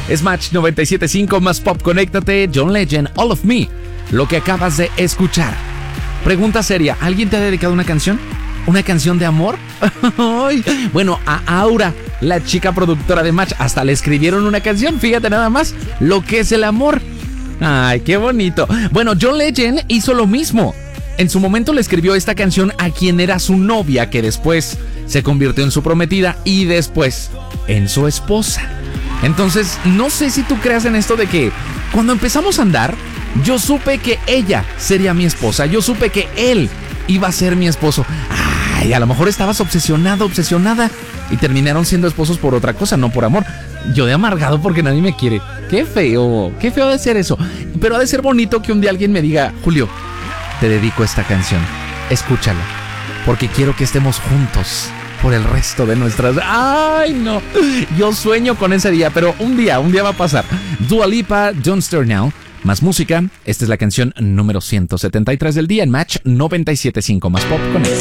Es Match 97.5 más Pop. Conéctate, John Legend, All of Me, lo que acabas de escuchar. Pregunta seria, ¿alguien te ha dedicado una canción? ¿Una canción de amor? Bueno, a Aura, la chica productora de Match, hasta le escribieron una canción. Fíjate nada más lo que es el amor. Ay, qué bonito. Bueno, John Legend hizo lo mismo. En su momento le escribió esta canción a quien era su novia, que después se convirtió en su prometida y después en su esposa. Entonces, no sé si tú creas en esto de que cuando empezamos a andar, yo supe que ella sería mi esposa. Yo supe que él iba a ser mi esposo. Ay, a lo mejor estabas obsesionada y terminaron siendo esposos por otra cosa, no por amor. Yo de amargado porque nadie me quiere. Qué feo de ser eso. Pero ha de ser bonito que un día alguien me diga: Julio, te dedico esta canción, escúchala, porque quiero que estemos juntos por el resto de nuestras... ¡Ay, no! Yo sueño con ese día, pero un día va a pasar. Dua Lipa, Don't Start Now. Más música. Esta es la canción número 173 del día en Match 97.5 más Pop con él.